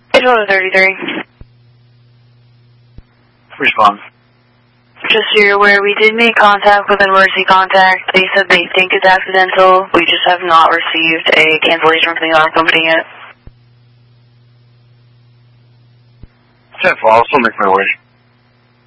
8-33. Respond. Just so you're aware, we did make contact with emergency contact. They said they think it's accidental. We just have not received a cancellation from the alarm company yet. 10-4, I'll still make my way.